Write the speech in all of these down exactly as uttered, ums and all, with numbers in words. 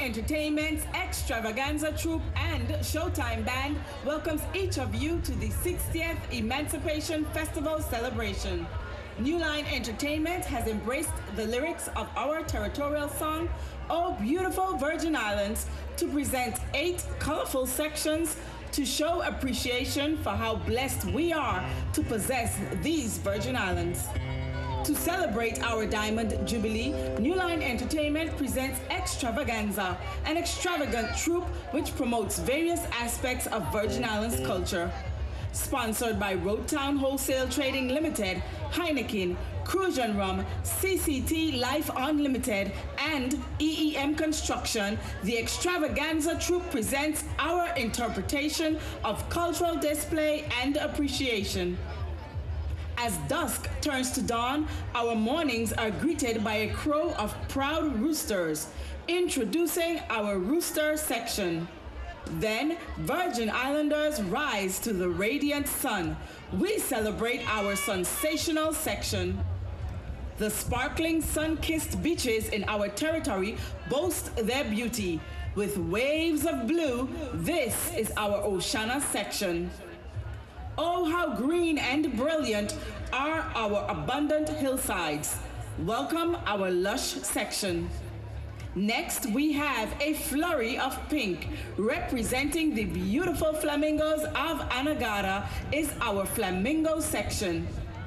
Entertainment's Extravaganza Troupe and Showtime Band welcomes each of you to the sixtieth Emancipation Festival celebration. New Line Entertainment has embraced the lyrics of our territorial song, Oh Beautiful Virgin Islands, to present eight colorful sections to show appreciation for how blessed we are to possess these Virgin Islands. To celebrate our Diamond Jubilee, New Line Entertainment presents Extravaganza, an extravagant troupe which promotes various aspects of Virgin Islands culture. Sponsored by Roadtown Wholesale Trading Limited, Heineken, Cruisin' Rum, C C T Life Unlimited, and E E M Construction, the Extravaganza Troupe presents our interpretation of cultural display and appreciation. As dusk turns to dawn, our mornings are greeted by a crow of proud roosters. Introducing our rooster section. Then, Virgin Islanders rise to the radiant sun. We celebrate our sensational section. The sparkling sun-kissed beaches in our territory boast their beauty. With waves of blue, this is our Oceana section. Oh, how green and brilliant are our abundant hillsides. Welcome our lush section. Next, we have a flurry of pink. Representing the beautiful flamingos of Anegada is our flamingo section.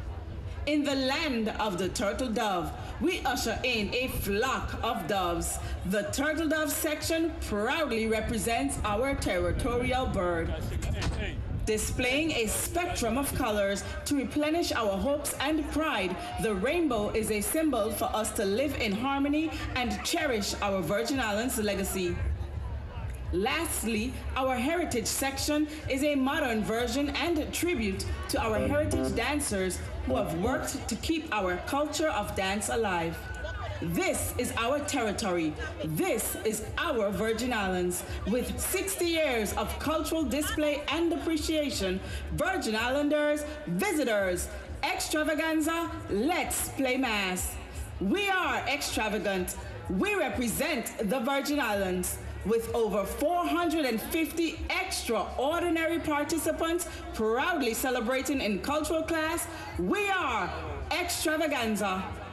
In the land of the turtle dove, we usher in a flock of doves. The turtle dove section proudly represents our territorial bird. Displaying a spectrum of colors to replenish our hopes and pride, the rainbow is a symbol for us to live in harmony and cherish our Virgin Islands legacy. Lastly, our heritage section is a modern version and tribute to our heritage dancers who have worked to keep our culture of dance alive. This is our territory. This is our Virgin Islands. With sixty years of cultural display and appreciation, Virgin Islanders, visitors, extravaganza, let's play mass. We are extravagant. We represent the Virgin Islands. With over four hundred fifty extraordinary participants proudly celebrating in cultural class, we are extravaganza.